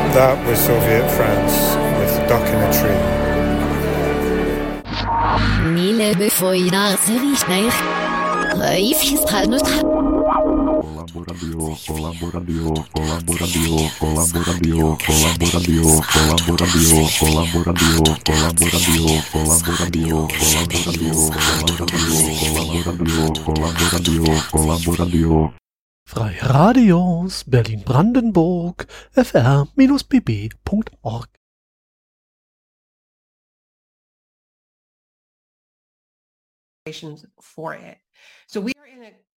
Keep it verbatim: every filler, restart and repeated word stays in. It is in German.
That was Soviet France with Duck in a Tree. Mille befeuillar Sevichneich. Reifjes Palmut. Colaboradio, colaboradio, colaboradio, colaboradio, colaboradio, colaboradio, colaboradio, colaboradio, colaboradio, colaboradio, colaboradio, colaboradio. Freie Radios Berlin-Brandenburg f r b b punkt org. For it. So we are in a